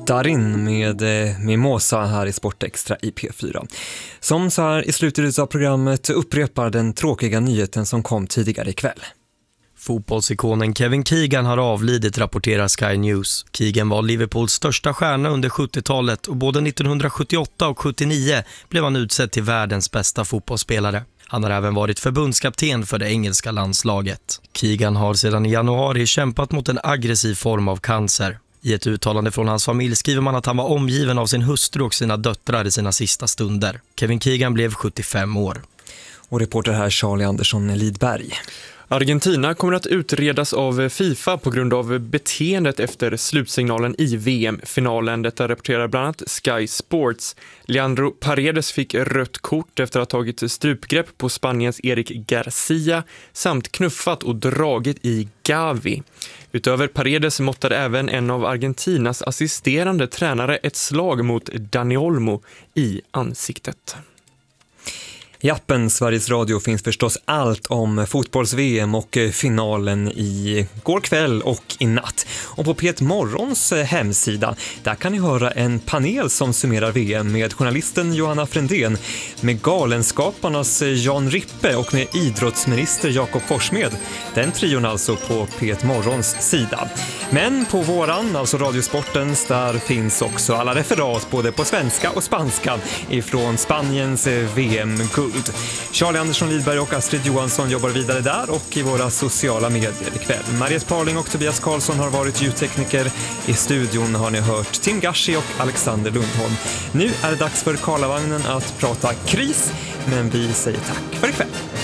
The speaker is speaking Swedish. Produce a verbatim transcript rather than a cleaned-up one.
Darin med eh, Mimosa här i Sportextra i P fyra. Som så här i slutet av programmet upprepar den tråkiga nyheten som kom tidigare ikväll. Fotbollsikonen Kevin Keegan har avlidit, rapporterar Sky News. Keegan var Liverpools största stjärna under sjuttiotalet och både nittonhundrasjuttioåtta och sjuttionio blev han utsedd till världens bästa fotbollsspelare. Han har även varit förbundskapten för det engelska landslaget. Keegan har sedan i januari kämpat mot en aggressiv form av cancer. I ett uttalande från hans familj skriver man att han var omgiven av sin hustru och sina döttrar i sina sista stunder. Kevin Keegan blev sjuttiofem år. Och reporter här Charlie Andersson Lidberg. Argentina kommer att utredas av FIFA på grund av beteendet efter slutsignalen i V M-finalen. Detta rapporterar bland annat Sky Sports. Leandro Paredes fick rött kort efter att ha tagit strupgrepp på Spaniens Eric Garcia samt knuffat och dragit i Gavi. Utöver Paredes måttade även en av Argentinas assisterande tränare ett slag mot Dani Olmo i ansiktet. I appen Sveriges Radio finns förstås allt om fotbolls-V M och finalen i går kväll och i natt. Och på P ett Morgons hemsida, där kan ni höra en panel som summerar V M med journalisten Johanna Frändén, med galenskaparnas Jan Rippe och med idrottsminister Jakob Forssmed. Den trion alltså på P ett Morgons sida. Men på våran, alltså Radiosportens, där finns också alla referat både på svenska och spanska ifrån Spaniens V M-guld. Charlie Andersson Lidberg och Astrid Johansson jobbar vidare där och i våra sociala medier ikväll. Mariette Parling och Tobias Karlsson har varit ljudtekniker. I studion har ni hört Tim Gashi och Alexander Lundholm. Nu är det dags för Karlavagnen att prata kris, men vi säger tack för ikväll.